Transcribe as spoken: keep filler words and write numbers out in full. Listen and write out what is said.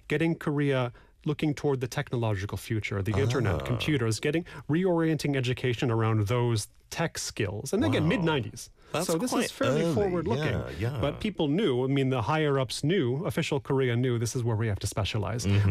getting Korea looking toward the technological future, the internet, computers, getting reorienting education around those tech skills. And again, Wow. mid nineties. That's So this quite is fairly early. forward-looking. Yeah, yeah. But people knew, I mean, the higher-ups knew, official Korea knew this is where we have to specialize.